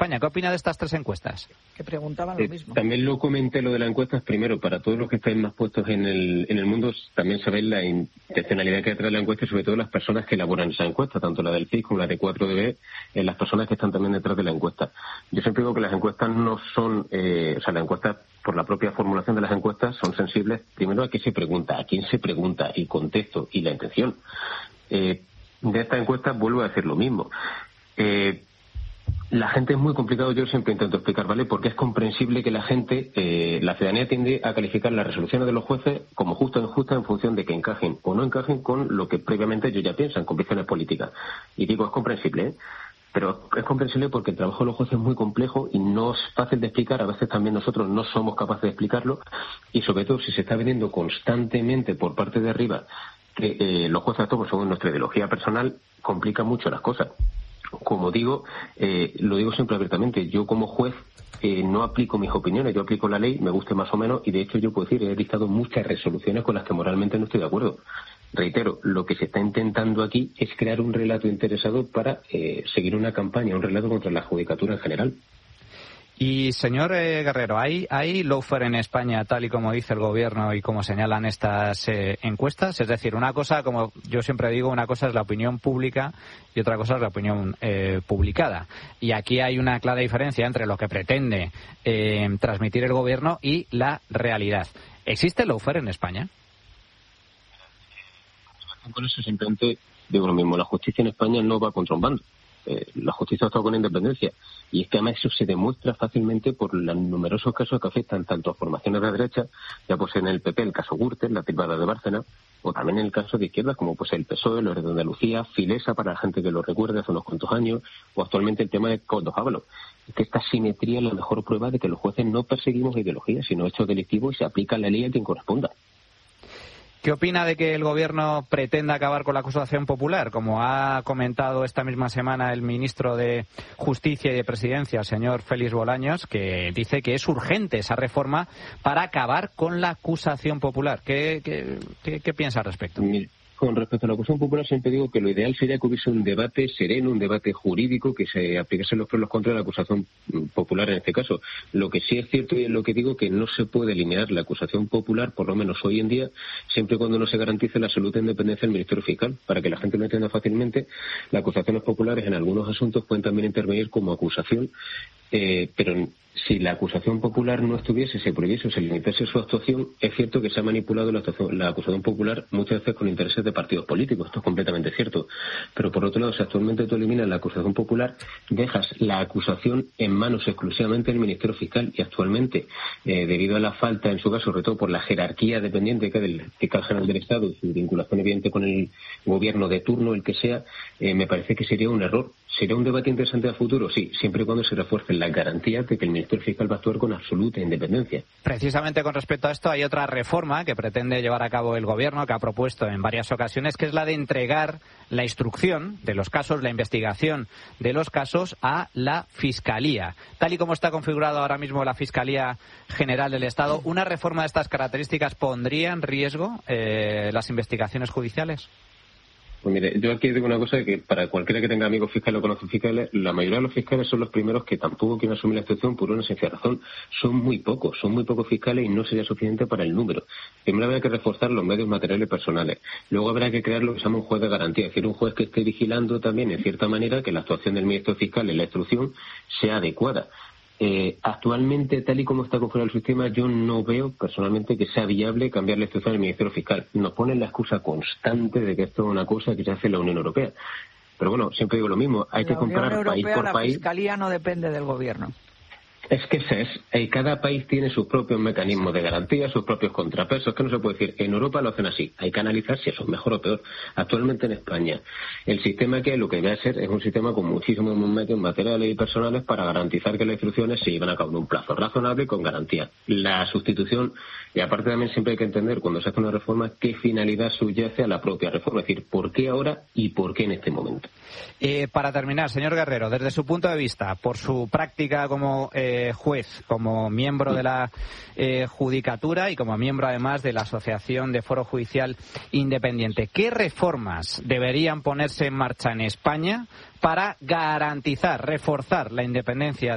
España. ¿Qué opina de estas 3 encuestas? Que preguntaban lo mismo. También lo comenté lo de las encuestas. Primero, para todos los que estáis más puestos en el mundo, también sabéis la intencionalidad que trae la encuesta y sobre todo las personas que elaboran esa encuesta, tanto la del CIS como la de 4DB, las personas que están también detrás de la encuesta. Yo siempre digo que las encuestas no son, las encuestas, por la propia formulación de las encuestas, son sensibles primero a qué se pregunta, a quién se pregunta, el contexto y la intención. De esta encuesta vuelvo a decir lo mismo. La gente es muy complicado, yo siempre intento explicar, ¿vale? Porque es comprensible que la gente, la ciudadanía tiende a calificar las resoluciones de los jueces como justa o injusta en función de que encajen o no encajen con lo que previamente ellos ya piensan, con visiones políticas. Y digo, es comprensible, ¿eh? Pero es comprensible porque el trabajo de los jueces es muy complejo y no es fácil de explicar. A veces también nosotros no somos capaces de explicarlo y sobre todo si se está vendiendo constantemente por parte de arriba que los jueces todos son nuestra ideología personal, complica mucho las cosas. Como digo, lo digo siempre abiertamente, yo como juez no aplico mis opiniones, yo aplico la ley, me guste más o menos, y de hecho yo puedo decir, he dictado muchas resoluciones con las que moralmente no estoy de acuerdo. Reitero, lo que se está intentando aquí es crear un relato interesado para seguir una campaña, un relato contra la judicatura en general. Y, señor Guerrero, ¿hay lawfare en España, tal y como dice el Gobierno y como señalan estas encuestas? Es decir, una cosa, como yo siempre digo, una cosa es la opinión pública y otra cosa es la opinión publicada. Y aquí hay una clara diferencia entre lo que pretende transmitir el Gobierno y la realidad. ¿Existe lawfare en España? Con eso simplemente digo lo mismo, la justicia en España no va contra un bando. La justicia ha estado con independencia y es que además eso se demuestra fácilmente por los numerosos casos que afectan tanto a formaciones de derecha, ya pues en el PP el caso Gürtel, la privada de Bárcena, o también en el caso de izquierdas como pues el PSOE, los de Andalucía, Filesa para la gente que lo recuerde hace unos cuantos años, o actualmente el tema de Koldo Ábalos. Es que esta simetría es la mejor prueba de que los jueces no perseguimos ideologías sino hechos delictivos y se aplica la ley a quien corresponda. ¿Qué opina de que el Gobierno pretenda acabar con la acusación popular? Como ha comentado esta misma semana el ministro de Justicia y de Presidencia, el señor Félix Bolaños, que dice que es urgente esa reforma para acabar con la acusación popular. ¿Qué piensa al respecto? Con respecto a la acusación popular, siempre digo que lo ideal sería que hubiese un debate sereno, un debate jurídico, que se aplicase los pros y los contras de la acusación popular en este caso. Lo que sí es cierto y es lo que digo, que no se puede eliminar la acusación popular, por lo menos hoy en día, siempre y cuando no se garantice la absoluta independencia del Ministerio Fiscal. Para que la gente lo entienda fácilmente, las acusaciones populares en algunos asuntos pueden también intervenir como acusación, pero si la acusación popular no estuviese, se prohibiese o se limitase su actuación, es cierto que se ha manipulado la acusación popular muchas veces con intereses de partidos políticos, esto es completamente cierto, pero por otro lado, si actualmente tú eliminas la acusación popular, dejas la acusación en manos exclusivamente del Ministerio Fiscal y actualmente, debido a la falta, en su caso, sobre todo por la jerarquía dependiente que del fiscal general del Estado y su vinculación evidente con el gobierno de turno, el que sea, me parece que sería un error. ¿Sería un debate interesante a futuro? Sí, siempre y cuando se refuercen las garantías de que el Ministerio Fiscal va a actuar con absoluta independencia. Precisamente con respecto a esto hay otra reforma que pretende llevar a cabo el Gobierno, que ha propuesto en varias ocasiones, que es la de entregar la instrucción de los casos, la investigación de los casos a la Fiscalía. Tal y como está configurado ahora mismo la Fiscalía General del Estado, ¿una reforma de estas características pondría en riesgo las investigaciones judiciales? Pues mire, yo aquí digo una cosa, que para cualquiera que tenga amigos fiscales o conocidos fiscales, la mayoría de los fiscales son los primeros que tampoco quieren asumir la instrucción por una sencilla razón. Son muy pocos fiscales y no sería suficiente para el número. Primero habrá que reforzar los medios materiales y personales. Luego habrá que crear lo que se llama un juez de garantía, es decir, un juez que esté vigilando también, en cierta manera, que la actuación del ministro fiscal en la instrucción sea adecuada. Actualmente, tal y como está configurado el sistema, yo no veo personalmente que sea viable cambiar la instrucción del Ministerio Fiscal. Nos ponen la excusa constante de que esto es una cosa que se hace en la Unión Europea. Pero bueno, siempre digo lo mismo, hay que comparar país por país. La Fiscalía no depende del Gobierno. Es que cada país tiene sus propios mecanismos de garantía, sus propios contrapesos, que no se puede decir. En Europa lo hacen así. Hay que analizar si eso es mejor o peor. Actualmente en España, el sistema que lo que debe ser es un sistema con muchísimos medios materiales y personales para garantizar que las instrucciones se llevan a cabo en un plazo razonable y con garantía. La sustitución, y aparte también siempre hay que entender cuando se hace una reforma qué finalidad subyace a la propia reforma. Es decir, ¿por qué ahora y por qué en este momento? Para terminar, señor Guerrero, desde su punto de vista, por su práctica como juez, como miembro de la Judicatura y como miembro además de la Asociación de Foro Judicial Independiente, ¿qué reformas deberían ponerse en marcha en España para garantizar, reforzar la independencia